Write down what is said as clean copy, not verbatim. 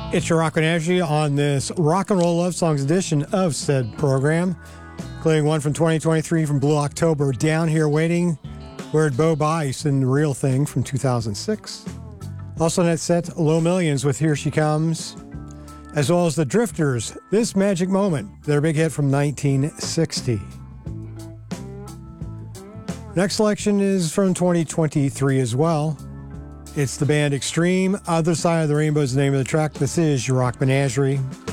It's your Rock Menagerie on this Rock and Roll Love Songs edition of said program, including one from 2023 from Blue October, Down Here Waiting, Where'd Bo Bice and The Real Thing from 2006. Also in that set, Low Millions with Here She Comes, as well as The Drifters, This Magic Moment, their big hit from 1960. Next selection is from 2023 as well. It's the band Extreme. Other Side of the Rainbow is the name of the track. This is your Rock Menagerie.